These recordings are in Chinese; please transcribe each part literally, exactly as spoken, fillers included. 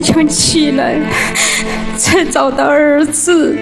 强起来，才找到儿子。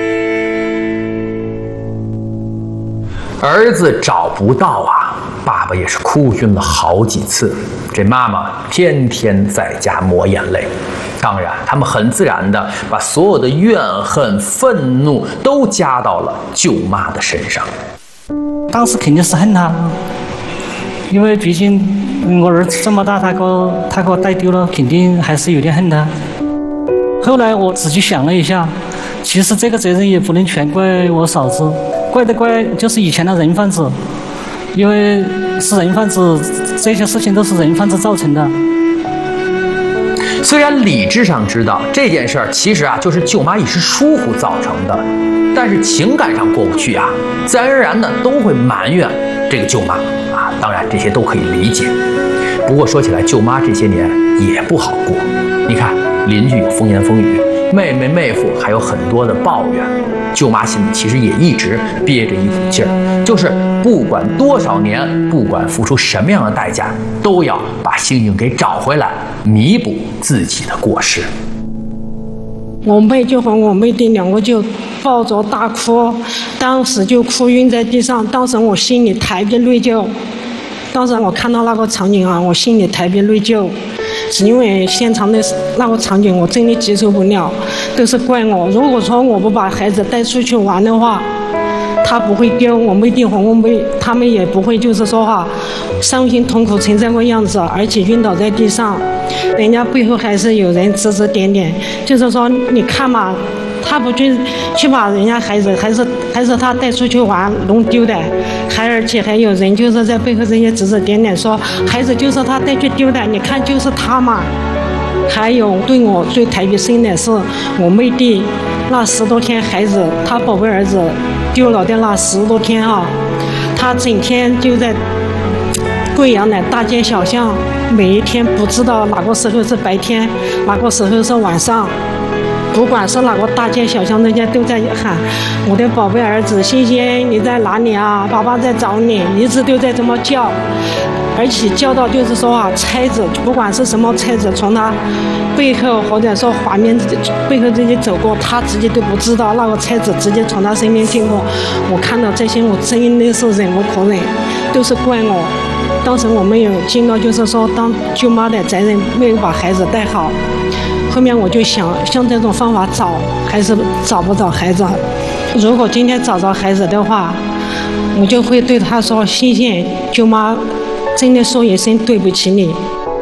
儿子找不到啊，爸爸也是哭晕了好几次。这妈妈天天在家抹眼泪。当然，他们很自然地把所有的怨恨、愤怒都加到了舅妈的身上。 当时肯定是恨他，因为毕竟我儿子这么大，他给我他给我带丢了，肯定还是有点恨他。后来我仔细想了一下，其实这个责任也不能全怪我嫂子，怪的怪就是以前的人贩子，因为是人贩子，这些事情都是人贩子造成的。 虽然理智上知道这件事儿其实啊就是舅妈一时疏忽造成的，但是情感上过不去啊，自然而然的都会埋怨这个舅妈啊。当然这些都可以理解，不过说起来，舅妈这些年也不好过。你看，邻居有风言风语，妹妹妹夫还有很多的抱怨，舅妈心里其实也一直憋着一股劲儿，就是不管多少年，不管付出什么样的代价，都要把星星给找回来，弥补自己的过失。 我妹就和我妹弟两个就抱着大哭，当时就哭晕在地上。当时我心里特别内疚，当时我看到那个场景啊，我心里特别内疚，是因为现场的那个场景我真的接受不了，都是怪我。如果说我不把孩子带出去玩的话，他不会丢，我妹弟和我妹他们也不会就是说哈伤心痛苦成这个样子，而且晕倒在地上。人家背后还是有人指指点点，就是说你看嘛，他不去去把人家孩子还是还是他带出去玩弄丢的，还而且还有人就是在背后这些指指点点说孩子就是他带去丢的，你看就是他嘛。还有对我最特别深的是我妹弟那十多天孩子，他宝贝儿子丢了的那十多天啊，他整天就在贵阳的大街小巷，每一天不知道哪个时候是白天，哪个时候是晚上，不管是哪个大街小巷，人家都在喊我的宝贝儿子星星你在哪里啊，爸爸在找你，一直都在这么叫。而且叫到就是说啊，车子不管是什么车子从他背后或者说画面背后这些走过，他自己都不知道那个车子直接从他身边经过。我看到这些我真的是忍无可忍，都是怪我。当时我没有尽到就是说当舅妈的责任，没有把孩子带好。后面我就想像这种方法找还是找不着孩子。如果今天找着孩子的话，我就会对他说星星舅妈真的说一声对不起你。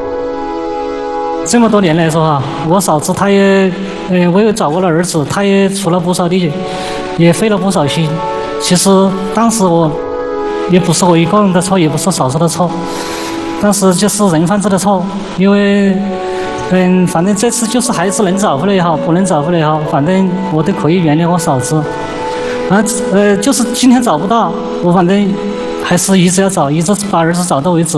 这么多年来说啊，我嫂子她也呃我也找过了儿子，她也出了不少力，也费了不少心。其实当时我也不是我一个人的错，也不是嫂子的错，但是就是人贩子的错。因为嗯反正这次就是孩子能找回来也好，不能找回来也好，反正我都可以原谅我嫂子。啊呃就是今天找不到，我反正还是一直要找，一直把儿子找到为止。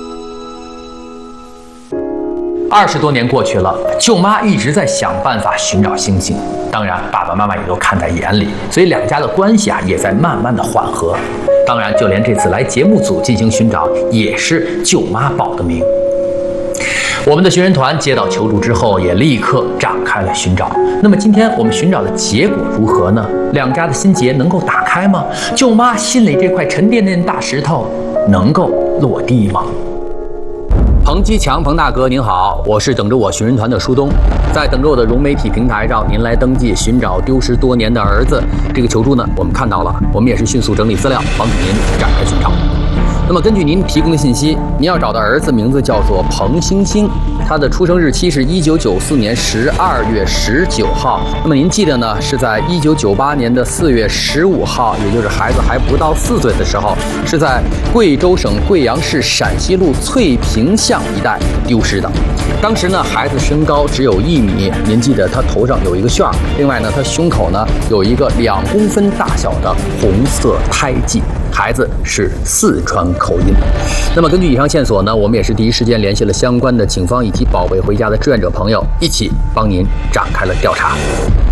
二十多年过去了，舅妈一直在想办法寻找星星，当然爸爸妈妈也都看在眼里，所以两家的关系啊也在慢慢的缓和。当然就连这次来节目组进行寻找也是舅妈报的名。我们的寻人团接到求助之后也立刻展开了寻找。那么今天我们寻找的结果如何呢？两家的心结能够打开吗？舅妈心里这块沉甸甸的大石头能够落地吗？彭基强，彭大哥您好，我是等着我寻人团的舒东，在等着我的融媒体平台上您来登记寻找丢失多年的儿子。这个求助呢我们看到了，我们也是迅速整理资料帮助您展开寻找。那么根据您提供的信息，您要找的儿子名字叫做彭星星，他的出生日期是一九九四年十二月十九号。那么您记得呢，是在一九九八年的四月十五号，也就是孩子还不到四岁的时候，是在贵州省贵阳市陕西路翠屏巷一带丢失的。当时呢，孩子身高只有一米，您记得他头上有一个旋儿，另外呢，他胸口呢有一个两公分大小的红色胎记。孩子是四川口音。那么根据以上线索呢，我们也是第一时间联系了相关的警方以及保卫回家的志愿者朋友，一起帮您展开了调查。